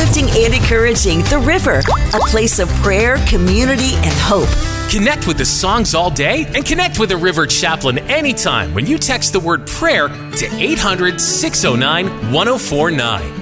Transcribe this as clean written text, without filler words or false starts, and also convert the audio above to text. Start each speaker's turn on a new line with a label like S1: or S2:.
S1: uplifting and encouraging The River, a place of prayer, community, and hope.
S2: Connect with the songs all day and connect with the River Chaplain anytime when you text the word prayer to 800-609-1049.